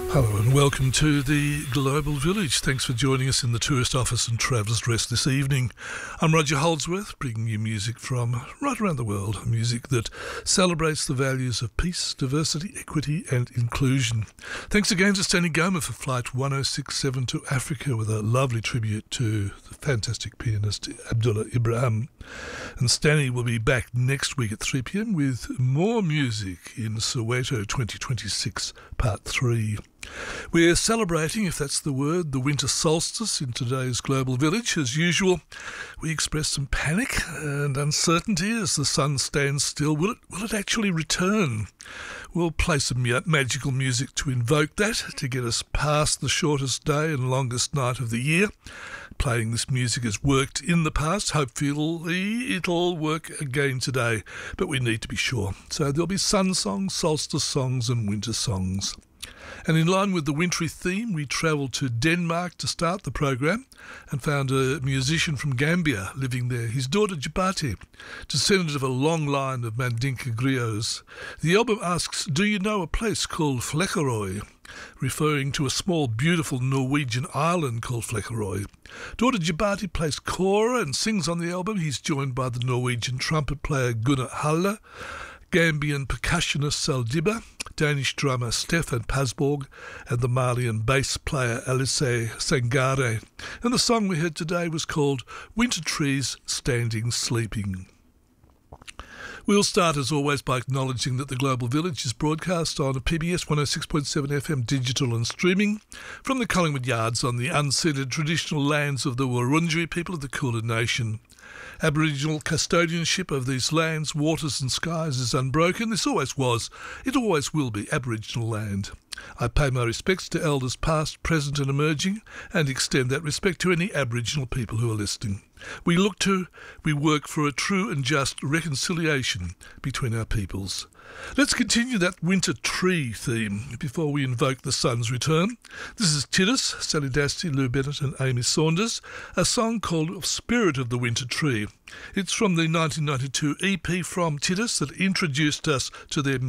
Hello and welcome to the Global Village. Thanks for joining us in the Tourist Office and Traveller's Rest this evening. I'm Roger Holdsworth, bringing you music from right around the world, music that celebrates the values of peace, diversity, equity and inclusion. Thanks again to Stanley Goma for Flight 1067 to Africa with a lovely tribute to the fantastic pianist Abdullah Ibrahim. And Stanley will be back next week at 3 p.m. with more music in Soweto 2026 Part 3. We're celebrating, if that's the word, the winter solstice in today's Global Village. As usual, we express some panic and uncertainty as the sun stands still. Will it actually return? We'll play some magical music to invoke that, to get us past the shortest day and longest night of the year. Playing this music has worked in the past. Hopefully it'll work again today, but we need to be sure. So there'll be sun songs, solstice songs and winter songs. And in line with the wintry theme, we travelled to Denmark to start the program and found a musician from Gambia living there, his daughter Jabati, descendant of a long line of Mandinka griots. The album asks, do you know a place called Flekkerøy? Referring to a small, beautiful Norwegian island called Flekkerøy. Daughter Jabati plays kora and sings on the album. He's joined by the Norwegian trumpet player Gunnar Halle, Gambian percussionist Saldiba, Danish drummer Stefan Pasborg, and the Malian bass player Alice Sangare. And the song we heard today was called Winter Trees Standing Sleeping. We'll start, as always, by acknowledging that the Global Village is broadcast on a PBS 106.7 FM digital and streaming from the Collingwood Yards on the unceded traditional lands of the Wurundjeri people of the Kulin Nation. Aboriginal custodianship of these lands, waters and skies is unbroken. This always was. It always will be Aboriginal land. I pay my respects to elders past, present and emerging, and extend that respect to any Aboriginal people who are listening. We work for a true and just reconciliation between our peoples. Let's continue that winter tree theme before we invoke the sun's return. This is Titus, Sally Dasty, Lou Bennett and Amy Saunders, a song called Spirit of the Winter Tree. It's from the 1992 EP from Titus that introduced us to their